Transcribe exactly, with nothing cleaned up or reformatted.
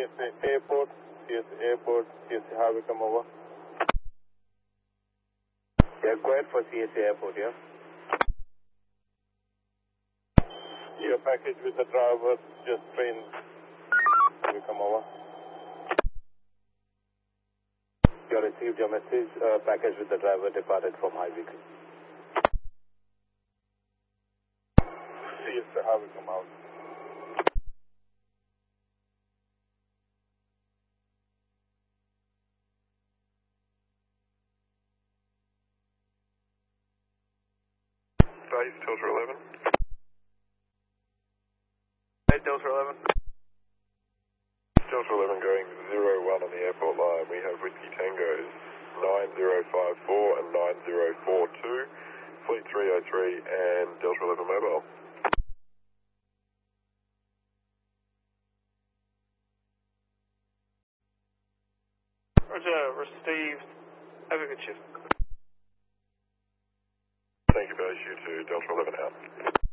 S A Airport, C S A Airport, C S A Highway, come over. Yeah, go ahead for C S A Airport, yeah? Your package with the driver, just train, we come over. You received your message, uh, package with the driver departed from high vehicle. C S A Highway, come out. Base, Delta eleven. Hey, Delta eleven. Delta eleven going zero one on the airport line. We have Whiskey Tangos nine zero five four and nine zero four two, Fleet three oh three and Delta eleven mobile. Roger, received. Have a good shift. Thank you, base. You two, Delta eleven out.